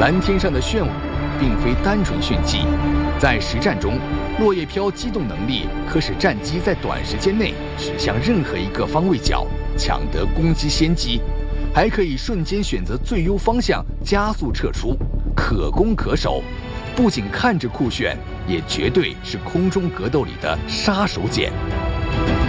蓝天上的炫舞并非单纯炫技，在实战中，落叶飘机动能力可使战机在短时间内指向任何一个方位角，抢得攻击先机，还可以瞬间选择最优方向加速撤出，可攻可守。不仅看着酷炫，也绝对是空中格斗里的杀手锏。